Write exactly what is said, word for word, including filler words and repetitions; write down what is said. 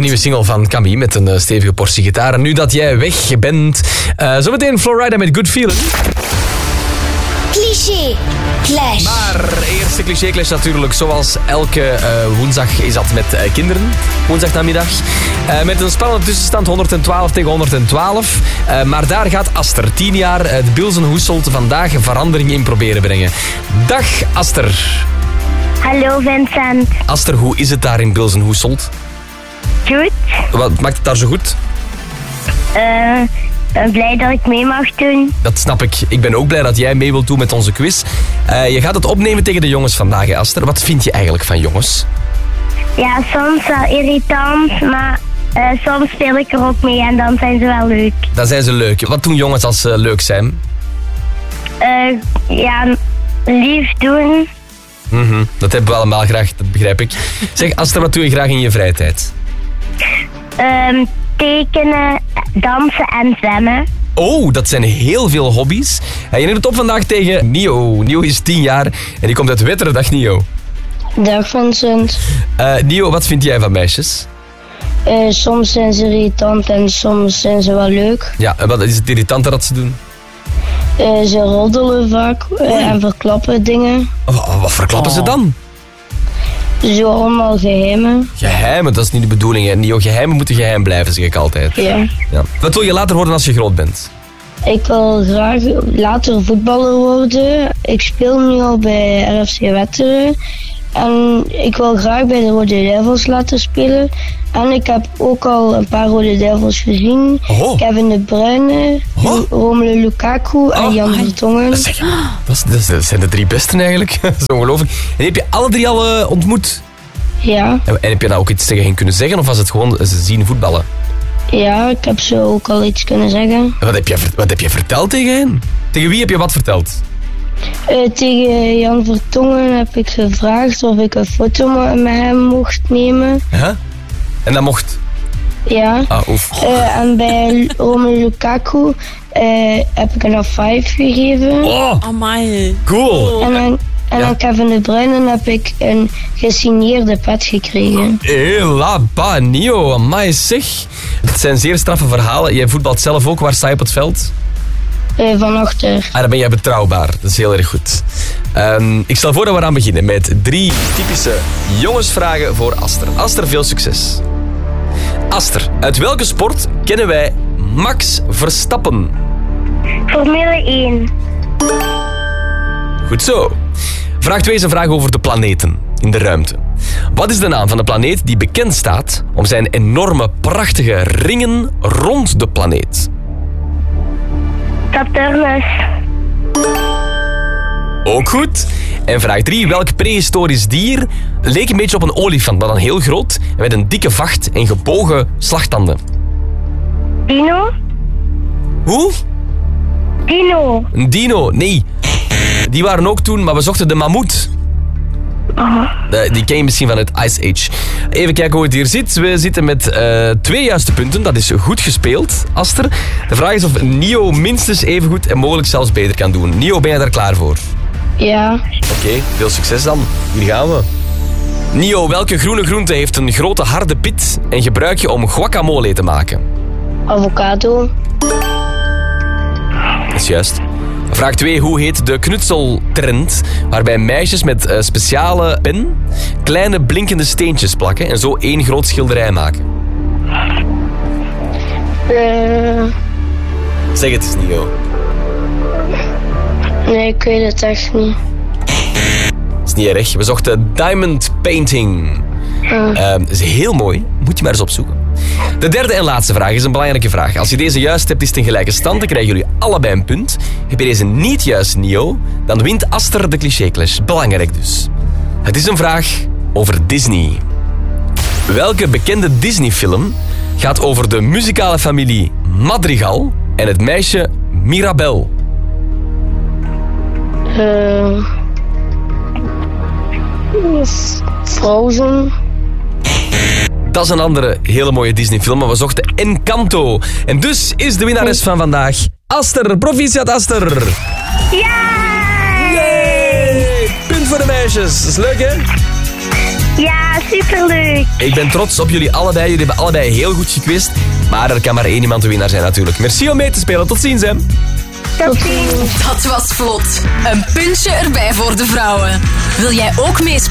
nieuwe single van Camille met een uh, stevige portie gitaar. En nu dat jij weg bent, uh, zometeen Florida met Good Feeling. Cliché Clash. Maar eerste Cliché Clash natuurlijk, zoals elke uh, woensdag is dat met uh, kinderen. Woensdagnamiddag. Uh, met een spannende tussenstand honderdtwaalf tegen honderdtwaalf. Uh, maar daar gaat Aster, tien jaar, uh, de Bilzen Hoeselt, vandaag verandering in proberen brengen. Dag Aster. Hallo Vincent. Aster, hoe is het daar in Bilzen Hoeselt? Goed. Wat maakt het daar zo goed? Uh, Ik ben blij dat ik mee mag doen. Dat snap ik. Ik ben ook blij dat jij mee wilt doen met onze quiz. Uh, je gaat het opnemen tegen de jongens vandaag, hè, Aster. Wat vind je eigenlijk van jongens? Ja, soms wel irritant, maar uh, soms speel ik er ook mee en dan zijn ze wel leuk. Dan zijn ze leuk. Wat doen jongens als ze leuk zijn? Uh, ja, lief doen. Mm-hmm. Dat hebben we allemaal graag, dat begrijp ik. Zeg, Aster, wat doe je graag in je vrije tijd? Um, tekenen, dansen en zwemmen. Oh, dat zijn heel veel hobby's. En je neemt het op vandaag tegen Nio. Nio is tien jaar en die komt uit Wetteren. Dag Nio. Dag Vincent. Uh, Nio, wat vind jij van meisjes? Uh, soms zijn ze irritant en soms zijn ze wel leuk. Ja, en wat is het irritante dat ze doen? Uh, ze roddelen vaak uh, en verklappen dingen. Wat, wat verklappen oh. ze dan? Zo allemaal geheimen. Geheimen, dat is niet de bedoeling. Hè. Nio, geheimen moeten geheim blijven, zeg ik altijd. Ja. Ja. Wat wil je later worden als je groot bent? Ik wil graag later voetballer worden. Ik speel nu al bij R F C Wetteren. En ik wil graag bij de Rode Duivels laten spelen. En ik heb ook al een paar Rode Duivels gezien. Oh. Kevin De Bruyne, oh. Romelu Lukaku oh. en Jan Vertongen. Dat, zeg, dat, is, dat zijn de drie besten eigenlijk. Dat is ongelooflijk. En heb je alle drie al uh, ontmoet? Ja. En, en heb je nou ook iets tegen hen kunnen zeggen? Of was het gewoon ze zien voetballen? Ja, ik heb ze ook al iets kunnen zeggen. En wat heb je, wat heb je verteld tegen hen? Tegen wie heb je wat verteld? Uh, tegen Jan Vertongen heb ik gevraagd of ik een foto met hem mocht nemen. Huh? En dat mocht? Ja. Ah, oef. Uh, en bij Romelu Lukaku uh, heb ik een F vijf gegeven. Oh, amai. Cool. En dan, en ja. aan Kevin De Bruyne heb ik een gesigneerde pet gekregen. Hela, ba, Nio, amai zeg. Het zijn zeer straffe verhalen. Jij voetbalt zelf ook. Waar sta je op het veld? Uh, van achter. Ah, dan ben jij betrouwbaar. Dat is heel erg goed. Um, ik stel voor dat we eraan beginnen met drie typische jongensvragen voor Aster. Aster, veel succes. Aster, uit welke sport kennen wij Max Verstappen? Formule één. Goed zo. Vraag twee is een vraag over de planeten in de ruimte. Wat is de naam van de planeet die bekend staat om zijn enorme, prachtige ringen rond de planeet? Saturnus. Ook goed. En vraag drie. Welk prehistorisch dier leek een beetje op een olifant, maar dan heel groot en met een dikke vacht en gebogen slagtanden? Dino. Hoe? Dino. Een dino? Nee. Die waren ook toen, maar we zochten de mammoet. Uh-huh. De, die ken je misschien van het Ice Age. Even kijken hoe het hier zit. We zitten met uh, twee juiste punten. Dat is goed gespeeld, Aster. De vraag is of Nio minstens even goed en mogelijk zelfs beter kan doen. Nio, ben je daar klaar voor? Ja. Oké, okay, veel succes dan. Hier gaan we. Nio, welke groene groente heeft een grote harde pit en gebruik je om guacamole te maken? Avocado. Dat is juist. Vraag twee. Hoe heet de knutseltrend waarbij meisjes met uh, speciale pen kleine blinkende steentjes plakken en zo één groot schilderij maken? Uh, zeg het eens, Nio. Nee, ik weet het echt niet. Dat is niet erg. We zochten diamond painting. Uh. Uh, dat is heel mooi. Moet je maar eens opzoeken. De derde en laatste vraag is een belangrijke vraag. Als je deze juist hebt, is het een gelijke stand. Dan krijgen jullie allebei een punt. Heb je deze niet juist, Nio, dan wint Aster de Cliché Clash. Belangrijk dus. Het is een vraag over Disney. Welke bekende Disney-film gaat over de muzikale familie Madrigal en het meisje Mirabel? Uh, Frozen. Dat is een andere hele mooie Disney-film, maar we zochten Encanto. En dus is de winnares van vandaag Aster. Proficiat, Aster. Ja! Yay! Punt voor de meisjes. Dat is leuk, hè? Ja, superleuk. Ik ben trots op jullie allebei. Jullie hebben allebei heel goed gekwist. Maar er kan maar één iemand de winnaar zijn natuurlijk. Merci om mee te spelen. Tot ziens, hè. Tot ziens. Dat was vlot. Een puntje erbij voor de vrouwen. Wil jij ook meespelen?